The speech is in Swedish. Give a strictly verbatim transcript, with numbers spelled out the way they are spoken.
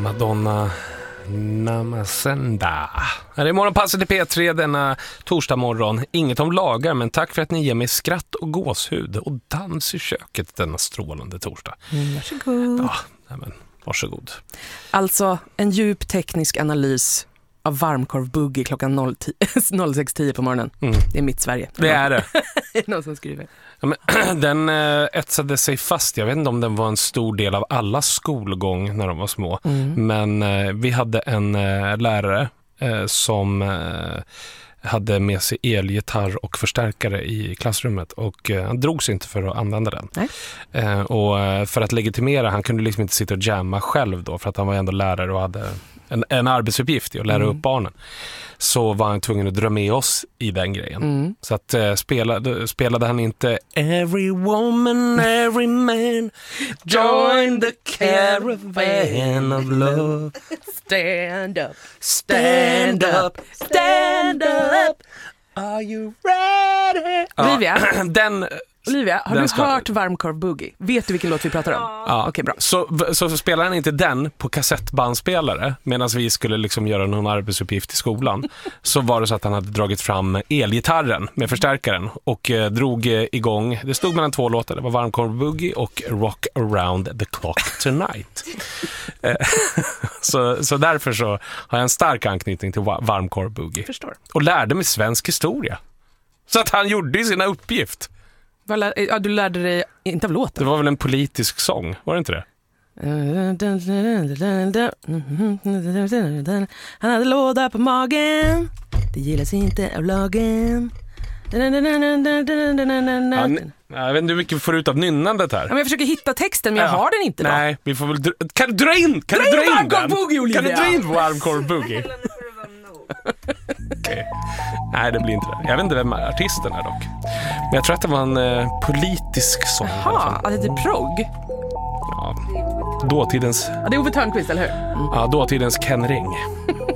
Madonna Namasenda. Här är morgonpasset i P tre denna torsdag morgon. Inget om lagar, men tack för att ni ger mig skratt och gåshud och dans i köket denna strålande torsdag. Mm, varsågod. Ja, nej men, varsågod. Alltså, en djup teknisk analys av varmkorv boogie klockan sex tio på morgonen. Mm. Det är mitt Sverige. Det är det. Det är någon som skriver. Ja, men, den äh, etsade sig fast. Jag vet inte om den var en stor del av alla skolgång när de var små. Mm. Men äh, vi hade en äh, lärare äh, som äh, hade med sig elgitarr och förstärkare i klassrummet. Och äh, han drog sig inte för att använda den. Nej. Äh, och äh, för att legitimera, han kunde liksom inte sitta och jamma själv då. För att han var ändå lärare och hade en, en arbetsuppgift i att lära mm. upp barnen. Så var han tvungen att dra med oss i den grejen. Mm. Så att uh, spelade, spelade han inte Every woman, every man join the caravan of love. Stand up, stand up, stand up. Are you ready? Olivia, ja, den... Olivia, har den du ska... hört Varmkorv Boogie? Vet du vilken låt vi pratar om? Ja. Okej, okay, bra. Så, så, så spelar han inte den på kassettbandspelare medan vi skulle liksom göra någon arbetsuppgift i skolan. Så var det så att han hade dragit fram elgitarren med förstärkaren och eh, drog eh, igång. Det stod mellan två låtar. Det var Varmkorv Boogie och Rock Around the Clock Tonight. så, så därför så har jag en stark anknytning till Varmkorv Boogie. Förstår. Och lärde mig svensk historia. Så att han gjorde sina uppgift. Ja, du lärde dig inte av låten. Det var väl en politisk sång, var det inte det? Han hade låda på magen. Det gillas inte av lagen. Ja, jag vet inte hur mycket vi får ut av nynnandet här. Ja, men jag försöker hitta texten, men jag ja. har den inte då. Nej, vi får väl dra... Kan du dra in? Kan dra du dra in, in den? Boogie, kan du dra in Varmkorv Boogie? Okay. Nej, det blir inte det. Jag vet inte vem artisten är dock. Men jag tror att det var en eh, politisk sång. Jaha, det är typ progg. Ja, dåtidens... Ja, det är Ove Thörnqvist, eller hur? Mm. Ja, dåtidens Ken Ring.